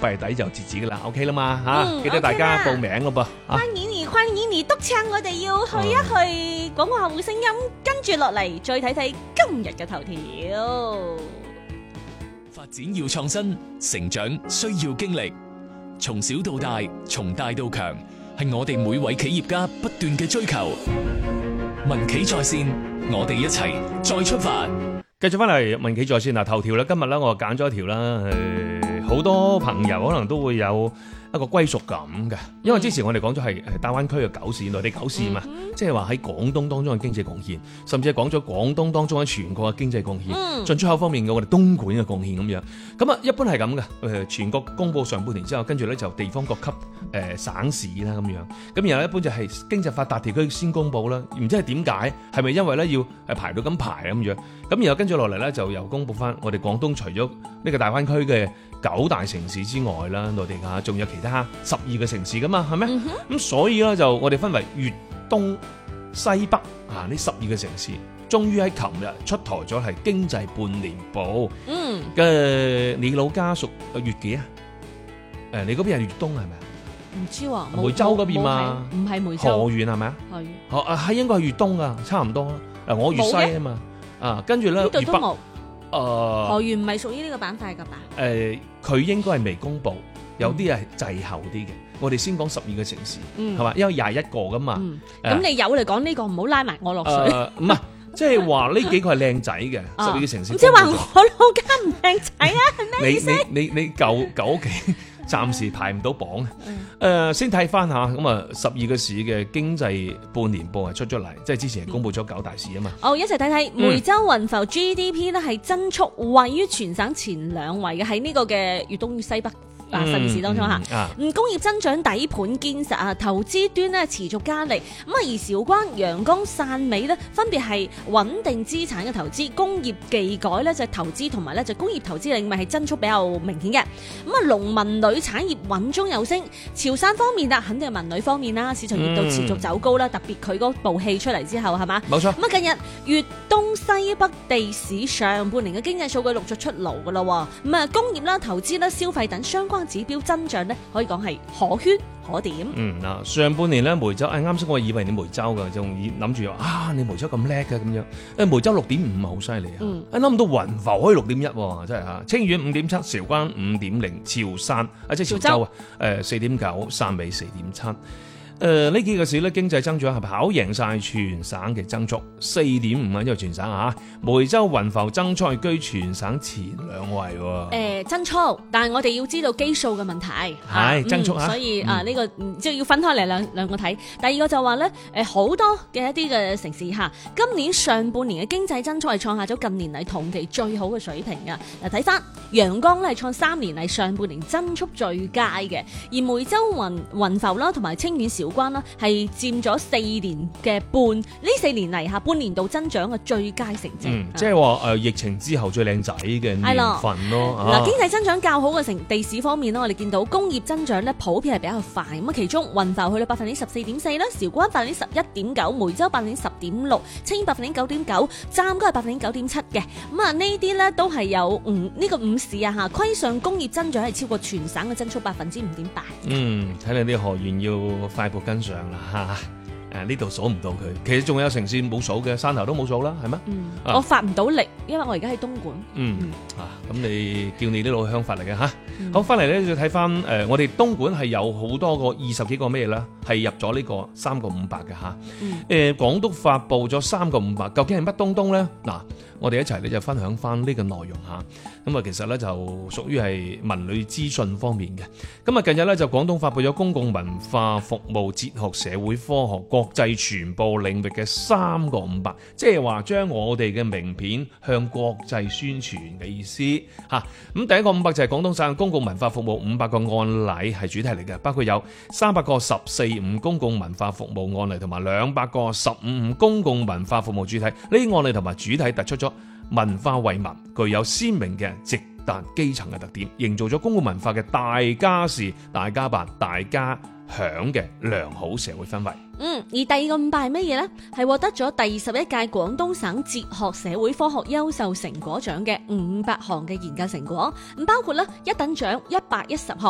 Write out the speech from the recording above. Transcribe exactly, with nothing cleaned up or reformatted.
幣底就截止噶啦 ，OK 啦嘛吓， 嗯記得大家 OK 啦報名咯噃。 歡迎你，歡迎你，督撐我哋要去一去廣播客戶聲音，跟住落嚟再睇睇今日嘅頭條。 發展要創新，成長需要經歷，從小到大，從大到強，係我哋每位企業家不斷嘅追求。民企在線，我哋一齊再出發。 繼續翻嚟民企在線嗱，頭條啦，今日咧我揀咗一條啦，誒，好多朋友可能都會有一個歸屬感嘅，因為之前我哋講咗係誒大灣區嘅九市、內地九市嘛，即係話喺廣東當中嘅經濟貢獻，甚至係講咗廣東當中喺全國嘅經濟貢獻， 嗯進出口方面嘅我哋東莞嘅貢獻咁樣。咁啊，一般係咁嘅，誒全國公佈上半年之後，跟住咧就地方各級誒、呃、省市啦咁樣。咁然後一般就係經濟發達地區先公佈啦，唔知係點解，係咪因為咧要係排到咁排咁樣？咁然後跟住落嚟咧就又公佈翻我哋廣東除咗呢個大灣區嘅九大城市之外啦，內地啊仲有其他十二個城市噶嘛，係咪？咁、嗯、所以咧就我哋分為粵東西北啊呢十二個城市，終於喺琴日出台咗係經濟半年報。 嗯嘅你老家屬粵幾啊？誒，你嗰邊係粵東係咪啊？ 唔知喎，冇梅州嗰邊嘛， 冇係唔係梅河州， 源係咪啊？ 係哦啊，係應該係粵東啊，差唔多啦。誒，我粵西啊嘛，啊，跟住咧呢度都粵北， 冇。 誒河源唔係屬於呢個板塊㗎吧？ 誒，佢應該係未公佈，有啲係滯後啲嘅。我哋先講十二個城市， 嗯係嘛？因為廿一個噶嘛。 嗯， 誒咁你有嚟講呢個，唔好拉埋我落水。 誒唔係，即係話呢幾個係靚仔嘅十二個城市。 咁即係話我老家唔靚仔啊？係咩你意思？ 你你你舊舊屋企暫時排唔到榜。誒、 嗯呃，先睇翻下咁啊，十二個市嘅經濟半年報係出咗嚟，即係之前係公佈咗九大市啊嘛。 哦，一齊睇睇梅州雲浮 G D P 咧係增速位於全省前兩位嘅，喺呢個嘅粵東西北啊縣市當中嚇。 嗯啊嗯，工業增長底盤堅實啊，投資端咧持續加力。咁啊，而韶關、陽江、汕尾咧分別係穩定資產嘅投資，工業技改咧就投資同埋咧就工業投資領域係增速比較明顯嘅。咁啊，農民旅產業穩中有升。潮汕方面啦，肯定係文旅方面啦，市場熱度持續走高啦。特別佢嗰部戲出嚟之後係嘛？ 冇錯。 咁啊，近日粵東西北地市上半年嘅經濟數據陸續出爐噶啦。咁啊，工業啦、投資啦、消費等相關指標增長咧，可以講係可圈可點。 嗯嗱，上半年咧梅州，誒啱先我以為你梅州㗎，仲諗住話啊你梅州咁叻嘅咁樣，誒梅州六點五好犀利啊！ 嗯誒諗唔到雲浮可以六點一喎，真係嚇。清遠五點七，韶關五點零，潮汕啊即係潮州啊，誒四點九，汕尾四點七。誒呢、呃、幾個市咧經濟增長係跑贏晒全省嘅增速，四點五啊，因為全省啊，梅州雲浮增速居全省前兩位喎。誒、 呃、增速，但係我哋要知道基數嘅問題係增速啊， 嗯、所以、 嗯、 啊呢、這個即係要分開嚟兩兩個睇。第二個就話咧，誒好多嘅一啲嘅城市嚇，今年上半年嘅經濟增速係創下咗近年嚟同期最好嘅水平㗎。嗱睇翻陽江咧係創三年嚟上半年增速最佳嘅，而梅州雲雲浮啦同埋清遠韶關啦係佔咗四年嘅半，呢四年嚟下半年度增長嘅最佳成績。 嗯，即係話誒疫情之後最靚仔嘅年份咯。 嗱、啊，經濟增長較好嘅城地市方面咧，我哋見到工業增長咧普遍係比較快。咁啊，其中雲浮去到百分之十四點四啦，韶關百分之十一點九，梅州百分之十點六，清遠百分之九點九，湛江係百分之九點七嘅。咁啊，呢啲咧都係有五呢、這個五市啊嚇，規上工業增長係超過全省嘅增速百分之五點八。 嗯，睇嚟啲河源要快步跟上啦嚇。誒呢度數唔到佢，其實仲有城市冇數嘅，汕頭都冇數啦，係咩？ 嗯， 啊、 我發唔到力，因為我而家喺東莞。 嗯， 嗯啊，咁你叫你啲老鄉發嚟嘅嚇。 嗯、 好，翻嚟咧就睇翻誒，我哋東莞係有好多個二十幾個咩啦，係入咗呢個三個五百嘅嚇。誒、 嗯呃，廣督發布咗三個五百，究竟係乜東東咧？嗱，我哋一齊咧就分享翻呢個內容嚇。咁啊，其實咧就屬於係文旅資訊方面嘅。咁啊，近日咧就廣東發布咗公共文化服務、哲學、社會科學、國際傳播領域嘅三個五百，即係話將我哋嘅名片向國際宣傳嘅意思嚇。咁第一個五百就係廣東省公共文化服務五百個案例係主題嚟嘅，包括有三百個十四五公共文化服務案例同埋兩百個十五五公共文化服務主題。呢啲案例同埋主題突出咗文化惠民，具有鮮明嘅直達基層嘅特點，營造咗公共文化嘅大家事、大家辦、大家享嘅良好社會氛圍。 嗯，而第二個五百係乜嘢呢？係獲得咗第十一屆廣東省哲學社會科學優秀成果獎嘅五百項嘅研究成果，咁包括咧一等獎一百一十項。